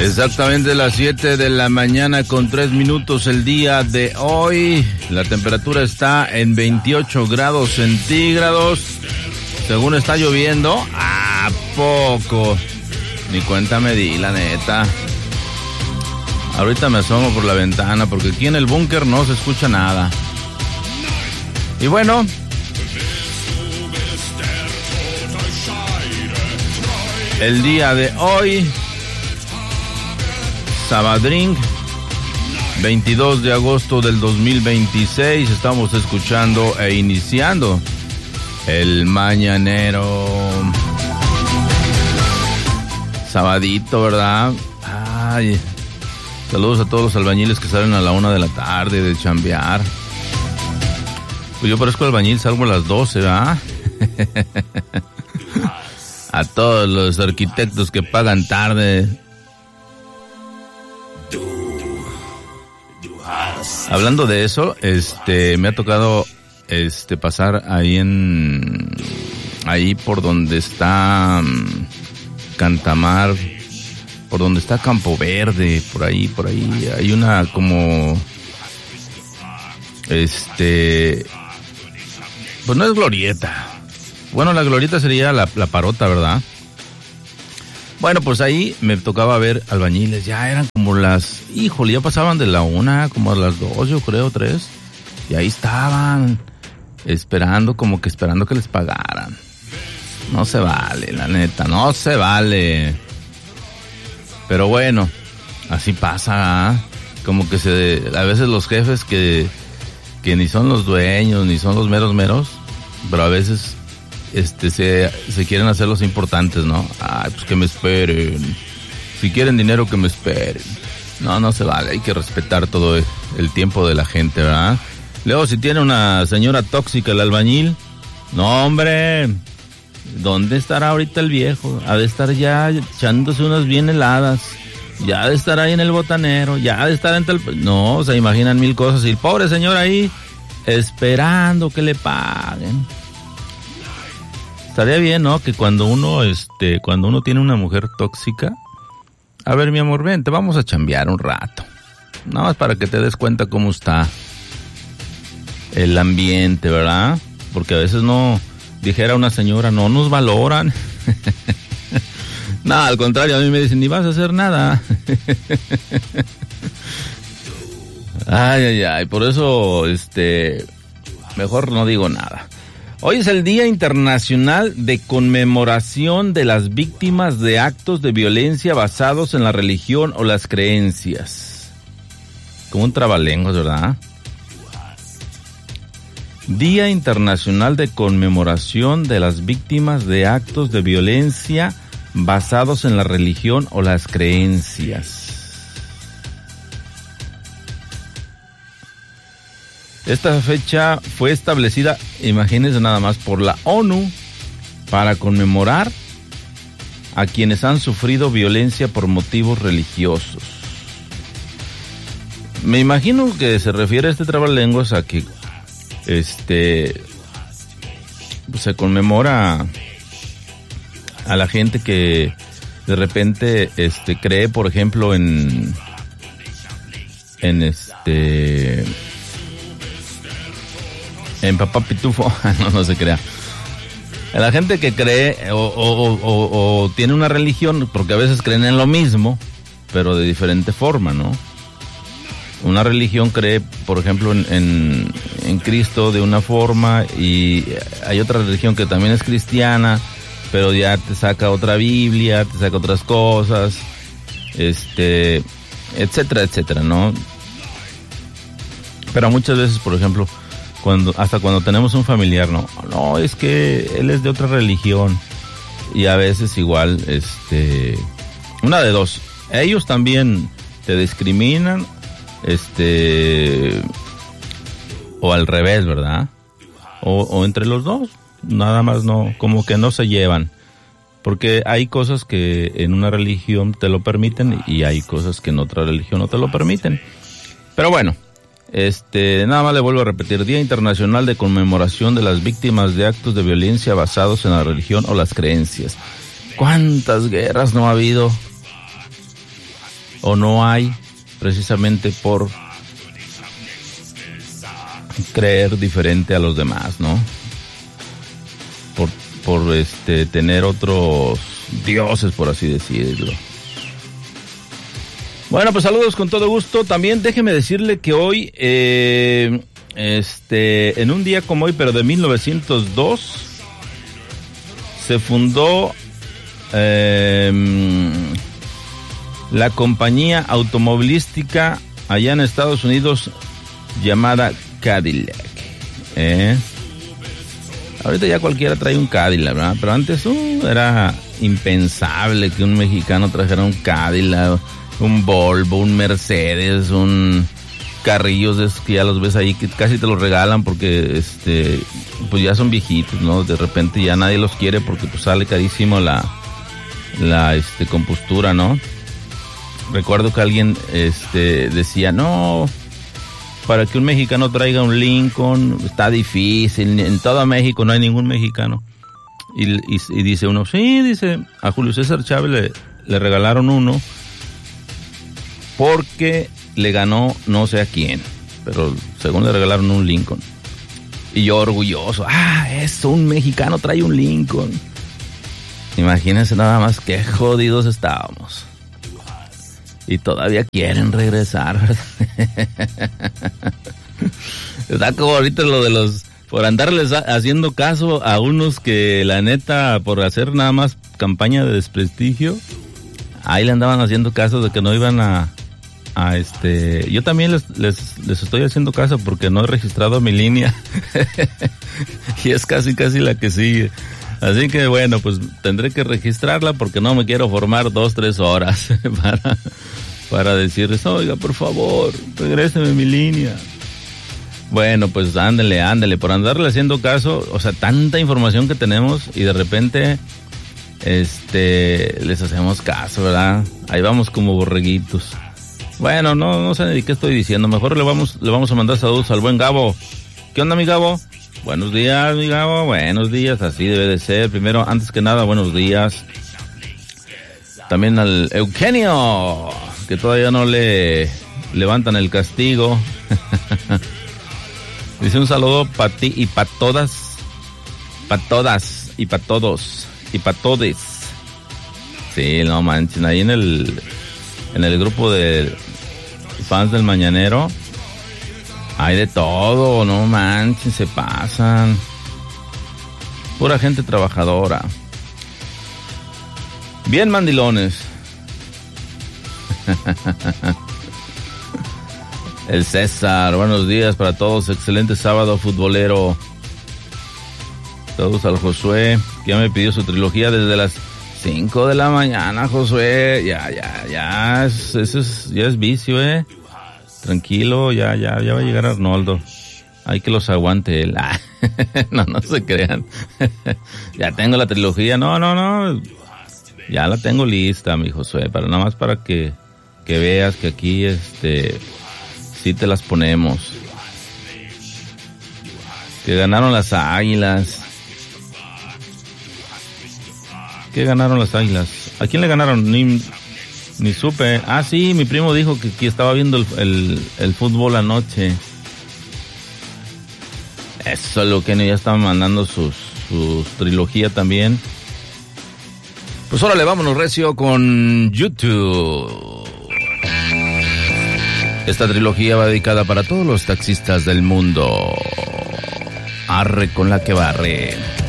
Exactamente las 7 de la mañana con 3 minutos el día de hoy. La temperatura está en 28 grados centígrados. Según está lloviendo, ¿a poco? Ni cuenta me di, la neta. Ahorita me asomo por la ventana porque aquí en el búnker no se escucha nada. Y bueno, el día de hoy, Sabadrín, 22 de agosto del 2026, estamos escuchando e iniciando el mañanero. Sabadito, ¿verdad? Ay, saludos a todos los albañiles que salen a la 1 de la tarde de chambear. Pues yo parezco albañil, salgo a las 12, ¿verdad? A todos los arquitectos que pagan tarde. Hablando de eso, me ha tocado pasar ahí por donde está Cantamar, por donde está Campo Verde, por ahí hay una como pues no es glorieta. Bueno, la glorieta sería la parota, ¿verdad? Bueno, pues ahí me tocaba ver albañiles, ya eran como ya pasaban de la 1, como a las 2, yo creo, 3, y ahí estaban, esperando que les pagaran. No se vale, la neta, no se vale. Pero bueno, así pasa, ¿eh? Como que a veces los jefes que ni son los dueños, ni son los meros, pero a veces se quieren hacer los importantes, ¿no? Ay, pues que me esperen. Si quieren dinero, que me esperen. No se vale, hay que respetar todo el tiempo de la gente, ¿verdad? Luego, si tiene una señora tóxica el albañil, no, hombre, ¿dónde estará ahorita el viejo? Ha de estar ya echándose unas bien heladas, ya ha de estar ahí en el botanero, ya ha de estar no, se imaginan mil cosas, y el pobre señor ahí esperando que le paguen. Estaría bien, ¿no? Que cuando uno tiene una mujer tóxica, a ver, mi amor, vente, vamos a chambear un rato. Nada más para que te des cuenta cómo está el ambiente, ¿verdad? Porque a veces dijera una señora, no nos valoran. No, al contrario, a mí me dicen, ni vas a hacer nada. Ay, por eso, mejor no digo nada. Hoy es el Día Internacional de Conmemoración de las Víctimas de Actos de Violencia basados en la religión o las creencias. Como un trabalenguas, ¿verdad? Día Internacional de Conmemoración de las Víctimas de Actos de Violencia basados en la religión o las creencias. Esta fecha fue establecida, imagínense nada más, por la ONU para conmemorar a quienes han sufrido violencia por motivos religiosos. Me imagino que se refiere a este trabalenguas a que se conmemora a la gente que de repente cree, por ejemplo, en Papá Pitufo. no se crea. La gente que cree o tiene una religión, porque a veces creen en lo mismo, pero de diferente forma, ¿no? Una religión cree, por ejemplo, en Cristo de una forma, y hay otra religión que también es cristiana, pero ya te saca otra Biblia, te saca otras cosas, etcétera, ¿no? Pero muchas veces, por ejemplo, cuando tenemos un familiar, no, es que él es de otra religión, y a veces igual, una de dos, ellos también te discriminan, o al revés, ¿verdad? O entre los dos, nada más como que no se llevan, porque hay cosas que en una religión te lo permiten y hay cosas que en otra religión no te lo permiten. Pero bueno, nada más le vuelvo a repetir: Día Internacional de Conmemoración de las Víctimas de Actos de Violencia basados en la religión o las creencias. ¿Cuántas guerras no ha habido? o no hay, precisamente por creer diferente a los demás, ¿no? Por tener otros dioses, por así decirlo. Bueno, pues saludos con todo gusto. También déjeme decirle que hoy, en un día como hoy, pero de 1902, se fundó la compañía automovilística allá en Estados Unidos llamada Cadillac. Ahorita ya cualquiera trae un Cadillac, ¿verdad? Pero antes era impensable que un mexicano trajera un Cadillac, un Volvo, un Mercedes, un carrillos de esos que ya los ves ahí que casi te los regalan porque pues ya son viejitos, ¿no? De repente ya nadie los quiere porque pues sale carísimo la compostura, ¿no? Recuerdo que alguien decía, no, para que un mexicano traiga un Lincoln está difícil, en todo México no hay ningún mexicano. Y dice uno, sí, dice, a Julio César Chávez le regalaron uno porque le ganó no sé a quién, pero según le regalaron un Lincoln. Y yo orgulloso, eso, un mexicano trae un Lincoln. Imagínense nada más qué jodidos estábamos. Y todavía quieren regresar, ¿verdad? Está como ahorita lo de los... Por andarles haciendo caso a unos que la neta, por hacer nada más campaña de desprestigio, ahí le andaban haciendo caso de que no iban a yo también les estoy haciendo caso porque no he registrado mi línea. Y es casi la que sigue. Así que bueno, pues tendré que registrarla porque no me quiero formar 2-3 horas para decirles, oiga, por favor, regréseme mi línea. Bueno, pues ándele, por andarle haciendo caso, o sea, tanta información que tenemos y de repente, les hacemos caso, ¿verdad? Ahí vamos como borreguitos. Bueno, no sé ni qué estoy diciendo, mejor le vamos a mandar saludos al buen Gabo. ¿Qué onda, mi Gabo? Buenos días, mi Gabo, buenos días, así debe de ser. Primero, antes que nada, buenos días. También al Eugenio, que todavía no le levantan el castigo. Dice un saludo para ti y para todas, y para todos, y para todes. Sí, no manchen, ahí en el grupo de fans del Mañanero hay de todo, no manchen, se pasan. Pura gente trabajadora. Bien mandilones. El César, buenos días para todos, excelente sábado futbolero. Todos al Josué, que ya me pidió su trilogía desde las 5 de la mañana, Josué. Ya es vicio, Tranquilo, ya va a llegar Arnoldo. Hay que los aguante él. No se crean. Ya tengo la trilogía. No. Ya la tengo lista, mi Josué, nada más para que veas que aquí sí te las ponemos. Que ganaron las Águilas. ¿Qué ganaron las Águilas? ¿A quién le ganaron? Ni supe. Sí, mi primo dijo que estaba viendo el fútbol anoche. Eso es lo que ya estaban mandando su trilogía también. Pues órale, vámonos recio con YouTube. Esta trilogía va dedicada para todos los taxistas del mundo. Arre con la que barre.